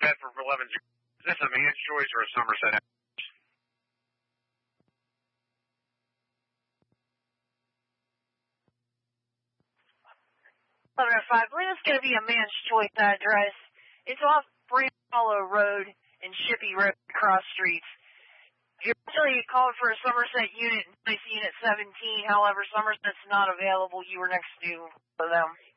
Bedford for 11. Is this a man's choice or a Somerset? 1105, I believe it's going to be a man's choice address. It's off Brand Hollow Road and Shippey Road, cross streets. You're actually called for a Somerset unit, nice unit 17. However, Somerset's not available. You were next to for them.